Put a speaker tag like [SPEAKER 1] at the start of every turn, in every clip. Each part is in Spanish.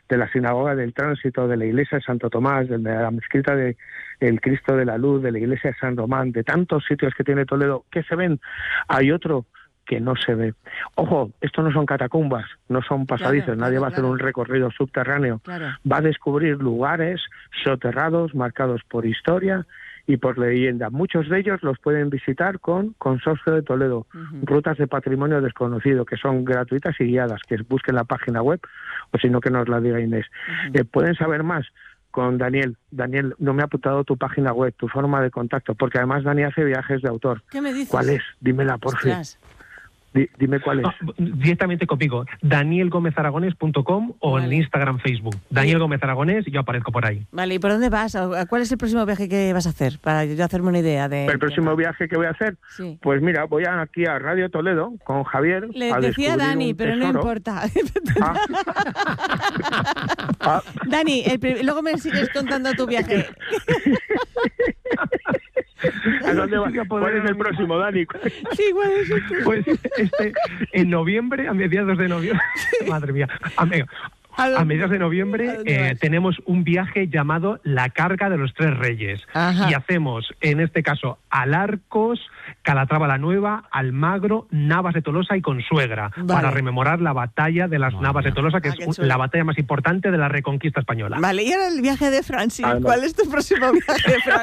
[SPEAKER 1] de la Sinagoga del Tránsito, de la Iglesia de Santo Tomás, de la Mezquita de el Cristo de la Luz, de la Iglesia de San Román, de tantos sitios que tiene Toledo que se ven. Hay otro que no se ve. Ojo, esto no son catacumbas, no son pasadizos, nadie va a hacer un recorrido subterráneo. Va a descubrir lugares soterrados, marcados por historia y por leyenda. Muchos de ellos los pueden visitar con Consorcio de Toledo, rutas de patrimonio desconocido, que son gratuitas y guiadas, que busquen la página web, o si no que nos la diga Inés. Pueden saber más con Daniel. Daniel, no me ha apuntado tu página web, tu forma de contacto, porque además Dani hace viajes de autor.
[SPEAKER 2] ¿Qué me dices?
[SPEAKER 1] ¿Cuál es? Dímela, por fin. Dime cuál es.
[SPEAKER 3] Directamente conmigo, danielgomezaragones.com o en Instagram, Facebook. Daniel Gómez Aragonés, yo aparezco por ahí.
[SPEAKER 2] Vale, ¿y por dónde vas? ¿Cuál es el próximo viaje que vas a hacer? Para yo hacerme una idea de...
[SPEAKER 1] ¿El próximo viaje que voy a hacer?
[SPEAKER 2] Sí.
[SPEAKER 1] Pues mira, voy aquí a Radio Toledo con Javier.
[SPEAKER 2] Le decía Dani, pero no importa. Dani, luego me sigues contando tu viaje.
[SPEAKER 1] ¿A dónde vas? ¿Cuál es el próximo, Dani?
[SPEAKER 2] Sí, ¿cuál es el próximo?
[SPEAKER 3] Pues en noviembre, a mediados de noviembre, madre mía, a mediados de noviembre tenemos un viaje llamado La Carga de los Tres Reyes. Y hacemos, en este caso, Alarcos, Calatrava la Nueva, Almagro, Navas de Tolosa y Consuegra, para rememorar la batalla de las Navas de Tolosa, que es la batalla más importante de la Reconquista española.
[SPEAKER 2] Vale, y ahora el viaje de Fran, sí. ¿Cuál es tu próximo viaje, Fran?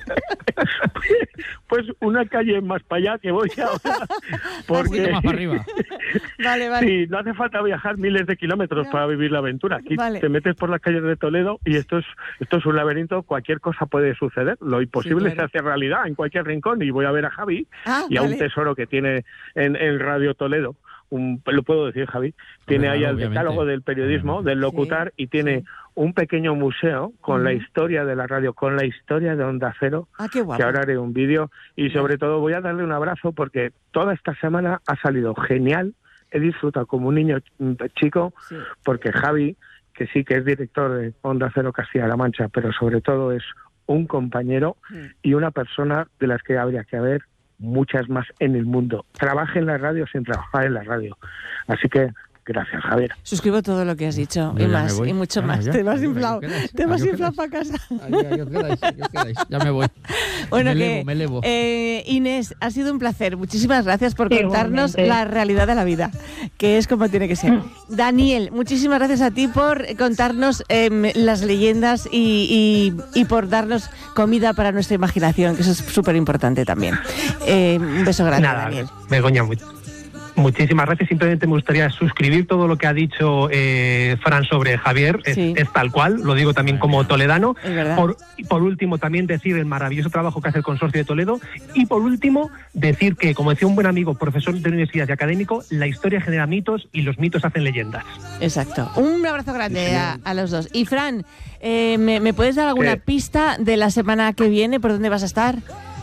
[SPEAKER 1] Pues una calle más para allá que voy ahora. Porque
[SPEAKER 4] más para arriba.
[SPEAKER 2] Vale.
[SPEAKER 1] Sí, no hace falta viajar miles de kilómetros para vivir la aventura. Aquí te metes por las calles de Toledo y esto es un laberinto, cualquier cosa puede suceder. Lo imposible se hace realidad en cualquier rincón, y voy a ver a Javi y a un tesoro que tiene en Radio Toledo. Lo puedo decir, Javi, tiene ahí el decálogo del periodismo, del locutar, y tiene un pequeño museo con la historia de la radio, con la historia de Onda Cero,
[SPEAKER 2] qué guapo.
[SPEAKER 1] Que ahora haré un vídeo, y sobre todo voy a darle un abrazo porque toda esta semana ha salido genial. He disfrutado como un niño chico, porque Javi, que sí que es director de Onda Cero Castilla-La Mancha, pero sobre todo es un compañero y una persona de las que habría que haber muchas más en el mundo. Trabaje en la radio sin trabajar en la radio. Así que gracias, Javier.
[SPEAKER 2] Suscribo todo lo que has dicho y más, y mucho más. Te vas inflado para casa.
[SPEAKER 4] Ahí os quedáis. Ya me voy.
[SPEAKER 2] Bueno,
[SPEAKER 4] me elevo.
[SPEAKER 2] Inés, ha sido un placer. Muchísimas gracias por contarnos la realidad de la vida, que es como tiene que ser. Daniel, muchísimas gracias a ti por contarnos las leyendas y por darnos comida para nuestra imaginación, que eso es súper importante también. Un beso grande, Daniel.
[SPEAKER 3] Begoña, muchísimas gracias. Simplemente me gustaría suscribir todo lo que ha dicho Fran sobre Javier. Es tal cual, lo digo también como toledano. Por último, también decir el maravilloso trabajo que hace el Consorcio de Toledo. Y por último, decir que, como decía un buen amigo, profesor de universidad y académico, la historia genera mitos y los mitos hacen leyendas.
[SPEAKER 2] Exacto. Un abrazo grande a los dos. Y Fran, ¿me puedes dar alguna pista de la semana que viene? ¿Por dónde vas a estar?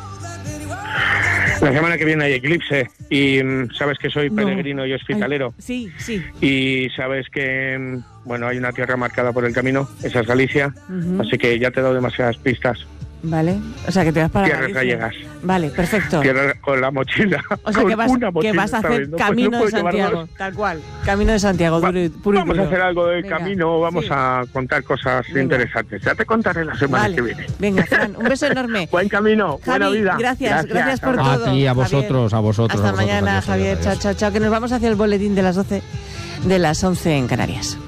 [SPEAKER 1] La semana que viene hay eclipse y sabes que soy peregrino y hospitalero.
[SPEAKER 2] Sí.
[SPEAKER 1] Y sabes que, hay una tierra marcada por el camino, esa es Galicia, así que ya te he dado demasiadas pistas.
[SPEAKER 2] Vale, o sea que te vas para
[SPEAKER 1] Tierras gallegas.
[SPEAKER 2] Vale, perfecto.
[SPEAKER 1] Tierra con la mochila.
[SPEAKER 2] O sea que vas a hacer Camino de Santiago, tal cual. Camino de Santiago,
[SPEAKER 1] vamos a hacer algo del camino, vamos a contar cosas interesantes. Ya te contaré la semana que viene.
[SPEAKER 2] Venga, Fran, un beso enorme.
[SPEAKER 1] Buen camino,
[SPEAKER 2] Javi,
[SPEAKER 1] buena vida.
[SPEAKER 2] Gracias por todo.
[SPEAKER 4] A ti, a vosotros, Javier.
[SPEAKER 2] Hasta mañana, Javier. Chao, que nos vamos hacia el boletín de las 12, de las 11 en Canarias.